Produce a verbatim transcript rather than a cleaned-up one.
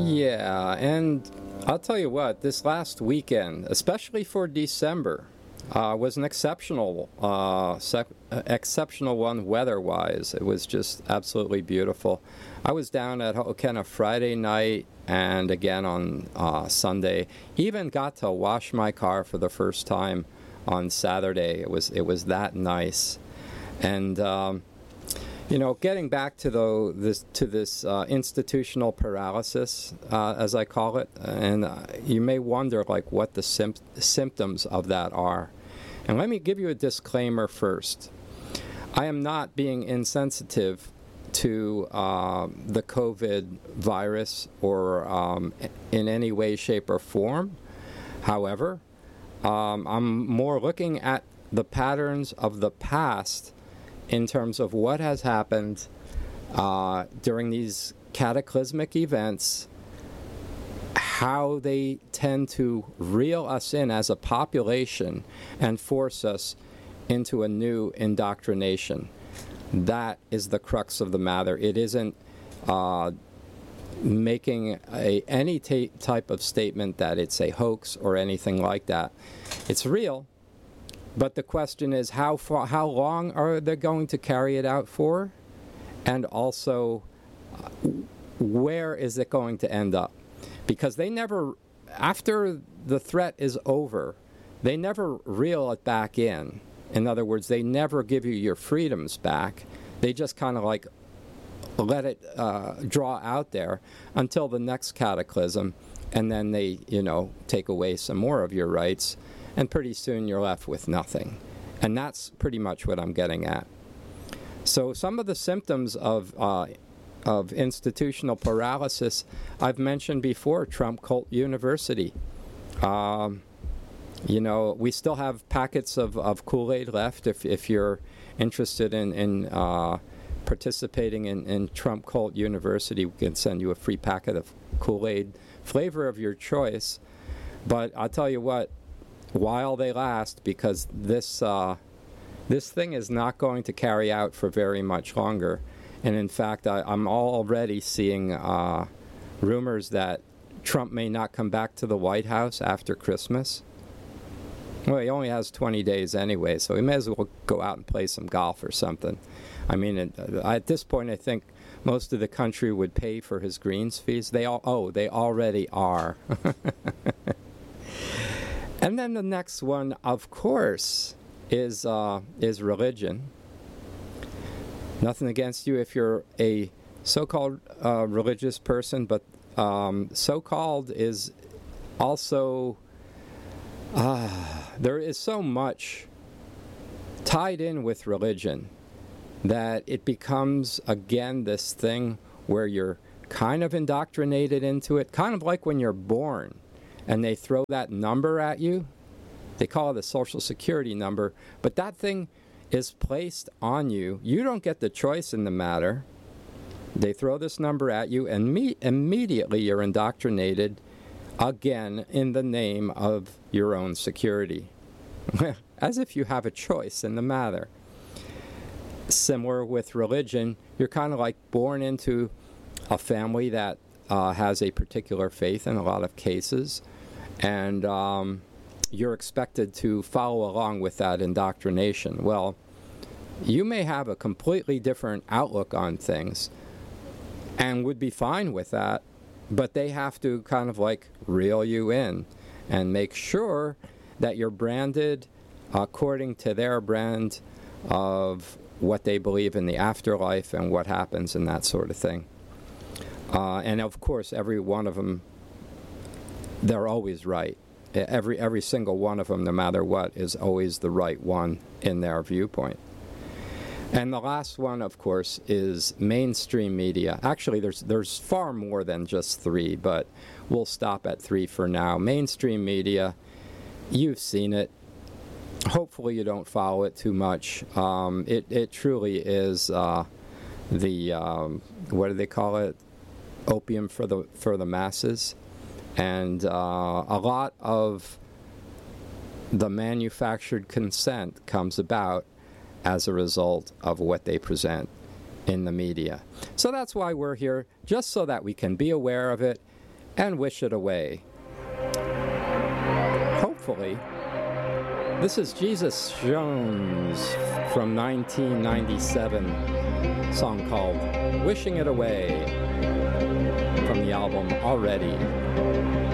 Yeah, and I'll tell you what, this last weekend, especially for December, uh, was an exceptional, uh, sec- exceptional one weather-wise. It was just absolutely beautiful. I was down at Ho'okena Friday night and again on uh, Sunday. Even got to wash my car for the first time on Saturday. It was it was that nice, and. Um, You know, getting back to the this to this uh, institutional paralysis, uh, as I call it, and uh, you may wonder like what the symp- symptoms of that are. And let me give you a disclaimer first. I am not being insensitive to uh, the COVID virus or um, in any way, shape, or form. However, um, I'm more looking at the patterns of the past in terms of what has happened uh, during these cataclysmic events, how they tend to reel us in as a population and force us into a new indoctrination. That is the crux of the matter. It isn't uh, making a, any t- type of statement that it's a hoax or anything like that. It's real. But the question is, how far, how long are they going to carry it out for? And also, uh, where is it going to end up? Because they never, after the threat is over, they never reel it back in. In other words, they never give you your freedoms back. They just kind of like let it uh, draw out there until the next cataclysm, and then they, you know, take away some more of your rights. And pretty soon you're left with nothing. And that's pretty much what I'm getting at. So some of the symptoms of uh, of institutional paralysis I've mentioned before, Trump Cult University. Um, you know, we still have packets of, of Kool-Aid left if, if you're interested in, in uh, participating in, in Trump Cult University. We can send you a free packet of Kool-Aid, flavor of your choice. But I'll tell you what, while they last, because this uh, this thing is not going to carry out for very much longer. And in fact, I, I'm already seeing uh, rumors that Trump may not come back to the White House after Christmas. Well, he only has twenty days anyway, so he may as well go out and play some golf or something. I mean, it, at this point, I think most of the country would pay for his greens fees. They all, oh, they already are. And then the next one, of course, is uh, is religion. Nothing against you if you're a so-called uh, religious person, but um, so-called is also, uh, there is so much tied in with religion that it becomes, again, this thing where you're kind of indoctrinated into it, kind of like when you're born. And they throw that number at you. They call it a social security number. But that thing is placed on you. You don't get the choice in the matter. They throw this number at you, and me- immediately you're indoctrinated, again, in the name of your own security. As if you have a choice in the matter. Similar with religion, you're kind of like born into a family that uh, has a particular faith in a lot of cases. And um, you're expected to follow along with that indoctrination. Well, you may have a completely different outlook on things and would be fine with that, but they have to kind of like reel you in and make sure that you're branded according to their brand of what they believe in the afterlife and what happens and that sort of thing. Uh, and of course, every one of them, they're always right. Every every single one of them, no matter what, is always the right one in their viewpoint. And the last one, of course, is mainstream media. Actually, there's there's far more than just three, but we'll stop at three for now. Mainstream media, you've seen it. Hopefully you don't follow it too much. Um, it, it truly is uh, the, um, what do they call it? Opium for the for the masses. And uh, a lot of the manufactured consent comes about as a result of what they present in the media. So that's why we're here, just so that we can be aware of it and wish it away. Hopefully. This is Jesus Jones from nineteen ninety-seven, a song called Wishing It Away from the album Already.